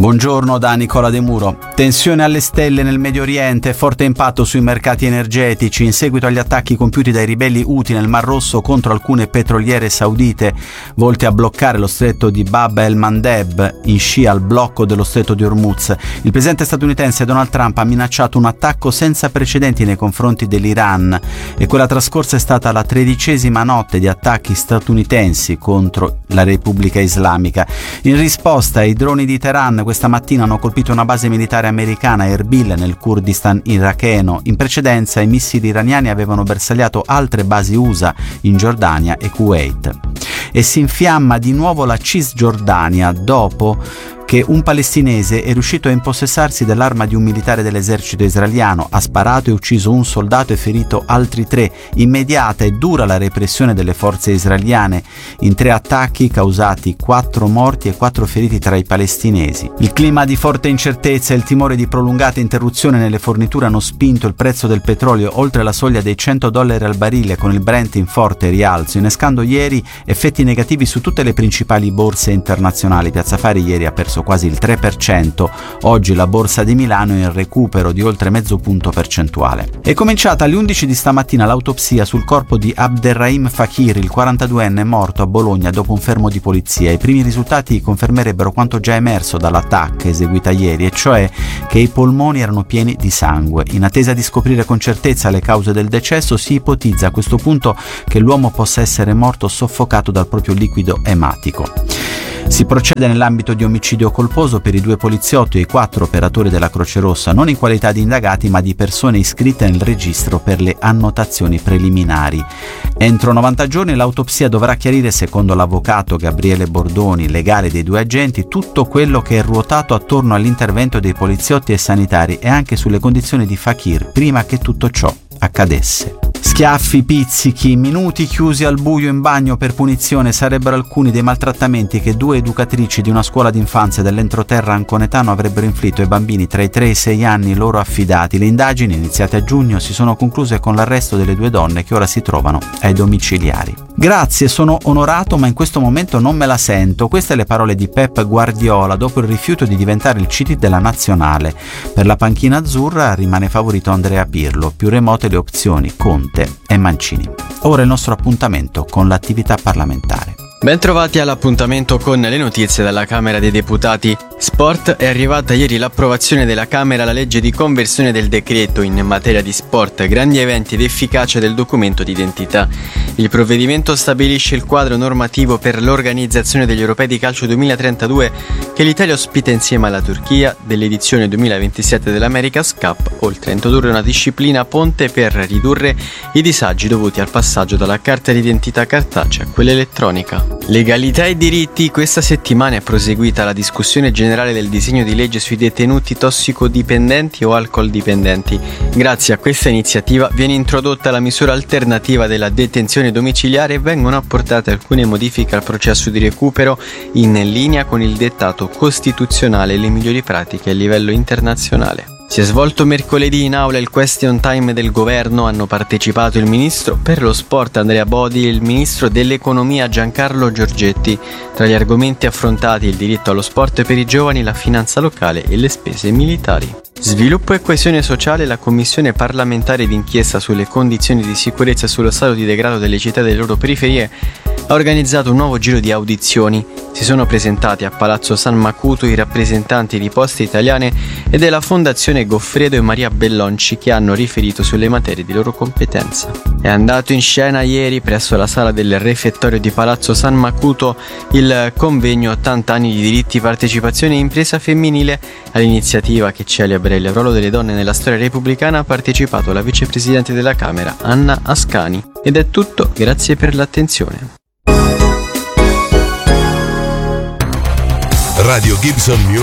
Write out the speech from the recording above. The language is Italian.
Buongiorno da Nicola De Muro. Tensione alle stelle nel Medio Oriente, forte impatto sui mercati energetici in seguito agli attacchi compiuti dai ribelli Houthi nel Mar Rosso contro alcune petroliere saudite volte a bloccare lo stretto di Bab el-Mandeb in scia al blocco dello stretto di Hormuz. Il presidente statunitense Donald Trump ha minacciato un attacco senza precedenti nei confronti dell'Iran e quella trascorsa è stata la 13ª notte di attacchi statunitensi contro la Repubblica Islamica. In risposta, i droni di Teheran questa mattina hanno colpito una base militare americana a Erbil nel Kurdistan iracheno. In precedenza i missili iraniani avevano bersagliato altre basi USA in Giordania e Kuwait. E si infiamma di nuovo la Cisgiordania dopo che un palestinese è riuscito a impossessarsi dell'arma di un militare dell'esercito israeliano, ha sparato e ucciso un soldato e ferito altri 3. Immediata e dura la repressione delle forze israeliane in 3 attacchi causati 4 morti e 4 feriti tra i palestinesi. Il clima di forte incertezza e il timore di prolungata interruzione nelle forniture hanno spinto il prezzo del petrolio oltre la soglia dei $100 al barile, con il Brent in forte rialzo, innescando ieri effetti negativi su tutte le principali borse internazionali. Piazza Affari ieri ha perso quasi il 3%, oggi la borsa di Milano è in recupero di oltre mezzo punto percentuale. È cominciata alle 11 di stamattina l'autopsia sul corpo di Abderrahim Fakir, il 42enne morto a Bologna dopo un fermo di polizia. I primi risultati confermerebbero quanto già emerso dall'attacco eseguita ieri, e cioè che i polmoni erano pieni di sangue. In attesa di scoprire con certezza le cause del decesso, si ipotizza a questo punto che l'uomo possa essere morto soffocato dal proprio liquido ematico. Si procede nell'ambito di omicidio colposo per i 2 poliziotti e i 4 operatori della Croce Rossa, non in qualità di indagati ma di persone iscritte nel registro per le annotazioni preliminari. Entro 90 giorni l'autopsia dovrà chiarire, secondo l'avvocato Gabriele Bordoni, legale dei 2 agenti, tutto quello che è ruotato attorno all'intervento dei poliziotti e sanitari e anche sulle condizioni di Fakir prima che tutto ciò accadesse. Schiaffi, pizzichi, minuti chiusi al buio in bagno per punizione sarebbero alcuni dei maltrattamenti che 2 educatrici di una scuola d'infanzia dell'entroterra anconetano avrebbero inflitto ai bambini tra i 3 e i 6 anni loro affidati. Le indagini, iniziate a giugno, si sono concluse con l'arresto delle 2 donne che ora si trovano ai domiciliari. Grazie, sono onorato ma in questo momento non me la sento. Queste le parole di Pep Guardiola dopo il rifiuto di diventare il CT della nazionale. Per la panchina azzurra rimane favorito Andrea Pirlo, più remote le opzioni Conte e Mancini. Ora il nostro appuntamento con l'attività parlamentare. Bentrovati all'appuntamento con le notizie dalla Camera dei Deputati. Sport. È arrivata ieri l'approvazione della Camera alla legge di conversione del decreto in materia di sport, grandi eventi ed efficacia del documento d'identità. Il provvedimento stabilisce il quadro normativo per l'organizzazione degli Europei di calcio 2032 che l'Italia ospita insieme alla Turchia dell'edizione 2027 dell'America's Cup, oltre a introdurre una disciplina ponte per ridurre i disagi dovuti al passaggio dalla carta d'identità cartacea a quella elettronica. Legalità e diritti. Questa settimana è proseguita la discussione generale del disegno di legge sui detenuti tossicodipendenti o alcol dipendenti. Grazie a questa iniziativa viene introdotta la misura alternativa della detenzione domiciliare e vengono apportate alcune modifiche al processo di recupero in linea con il dettato costituzionale e le migliori pratiche a livello internazionale. Si è svolto mercoledì in aula il question time del governo. Hanno partecipato il ministro per lo sport Andrea Bodi e il ministro dell'economia Giancarlo Giorgetti. Tra gli argomenti affrontati il diritto allo sport per i giovani, la finanza locale e le spese militari. Sviluppo e coesione sociale. La commissione parlamentare d'inchiesta sulle condizioni di sicurezza e sullo stato di degrado delle città e delle loro periferie ha organizzato un nuovo giro di audizioni. Si sono presentati a Palazzo San Macuto i rappresentanti di Poste Italiane e della Fondazione Goffredo e Maria Bellonci, che hanno riferito sulle materie di loro competenza. È andato in scena ieri presso la sala del refettorio di Palazzo San Macuto il convegno 80 anni di diritti, partecipazione e impresa femminile. All'iniziativa, che celebra il ruolo delle donne nella storia repubblicana, ha partecipato la vicepresidente della Camera Anna Ascani. Ed è tutto, grazie per l'attenzione. Radio Gibson Music